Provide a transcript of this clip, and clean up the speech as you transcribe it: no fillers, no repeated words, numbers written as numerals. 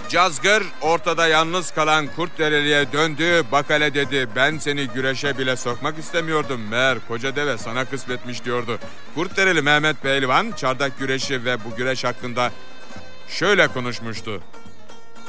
Cazgır ortada yalnız kalan Kurtdereli'ye döndü. Bak hele dedi, ben seni güreşe bile sokmak istemiyordum. Meğer koca deve sana kısmetmiş diyordu. Kurtdereli Mehmet Pehlivan çardak güreşi ve bu güreş hakkında şöyle konuşmuştu.